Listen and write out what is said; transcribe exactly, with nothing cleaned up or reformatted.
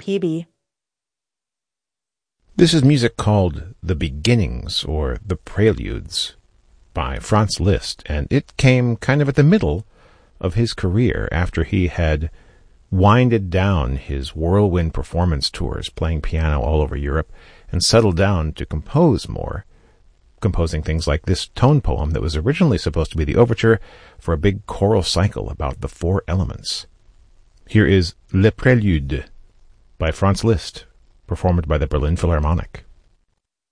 Hebe. This is music called The Beginnings, or The Preludes, by Franz Liszt, and it came kind of at the middle of his career after he had winded down his whirlwind performance tours, playing piano all over Europe, and settled down to compose more, composing things like this tone poem that was originally supposed to be the overture for a big choral cycle about the four elements. Here is Le Prélude by Franz Liszt, performed by the Berlin Philharmonic.